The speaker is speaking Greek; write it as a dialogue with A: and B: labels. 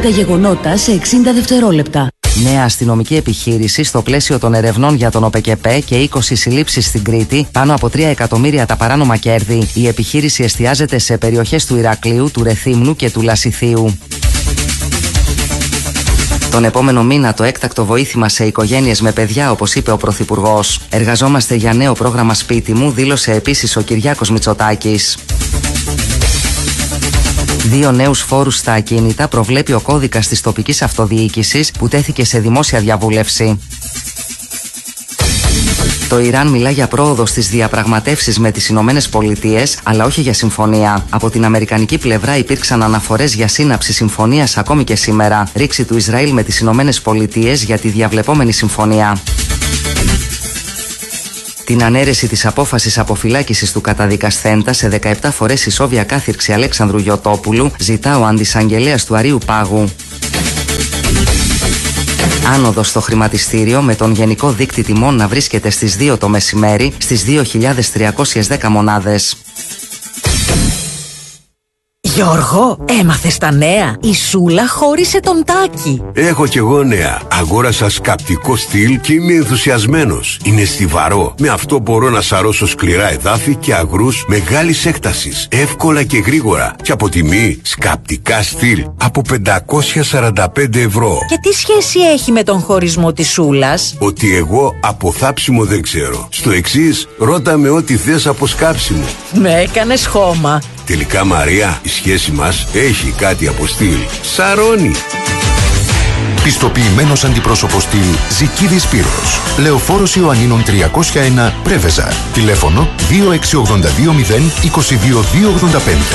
A: Τα γεγονότα σε 60 δευτερόλεπτα.
B: Νέα αστυνομική επιχείρηση στο πλαίσιο των ερευνών για τον ΟΠΕΚΕΠΕ και 20 συλλήψεις στην Κρήτη, πάνω από 3 εκατομμύρια τα παράνομα κέρδη. Η επιχείρηση εστιάζεται σε περιοχές του Ηρακλείου, του Ρεθύμνου και του Λασιθίου. Τον επόμενο μήνα το έκτακτο βοήθημα σε οικογένειες με παιδιά, όπως είπε ο Πρωθυπουργός. Εργαζόμαστε για νέο πρόγραμμα σπίτι μου, δήλωσε επίσης ο Κυριάκος Μητσοτάκης. 2 νέους φόρους στα ακίνητα προβλέπει ο κώδικας της τοπικής αυτοδιοίκησης που τέθηκε σε δημόσια διαβούλευση. Το Ιράν μιλά για πρόοδο στις διαπραγματεύσεις με τις Ηνωμένες Πολιτείες, αλλά όχι για συμφωνία. Από την αμερικανική πλευρά υπήρξαν αναφορές για σύναψη συμφωνίας ακόμη και σήμερα. Ρήξη του Ισραήλ με τις Ηνωμένες Πολιτείες για τη διαβλεπόμενη συμφωνία. Την ανέρεση της απόφασης αποφυλάκησης του καταδικασθέντα σε 17 φορές ισόβια κάθυρξη Αλέξανδρου Γιωτόπουλου ζητά ο αντισαγγελέας του Αρείου Πάγου. Άνοδος στο χρηματιστήριο με τον γενικό δείκτη τιμών να βρίσκεται στις 2 το μεσημέρι στις 2.310 μονάδες.
C: Γιώργο, έμαθες τα νέα? Η Σούλα χώρισε τον Τάκη.
D: Έχω κι εγώ νέα. Αγόρασα σκαπτικό στυλ και είμαι ενθουσιασμένος. Είναι στιβαρό. Με αυτό μπορώ να σαρώσω σκληρά εδάφη και αγρούς μεγάλης έκτασης. Εύκολα και γρήγορα. Και από τιμή σκαπτικά στυλ από 545 ευρώ.
C: Και τι σχέση έχει με τον χωρισμό της Σούλας?
D: Ότι εγώ από θάψιμο δεν ξέρω. Στο εξής, ρώτα με ό,τι θες από σκάψιμο.
C: Με έκανες χώμα.
D: Τελικά, Μαρία, η σχέση μας έχει κάτι από στυλ. Σαρώνει.
E: Πιστοποιημένος αντιπρόσωπος στυλ Ζικίδης Σπύρος. Λεωφόρος Ιωαννίνων 301 Πρέβεζα. Τηλέφωνο 2682 0 22 285.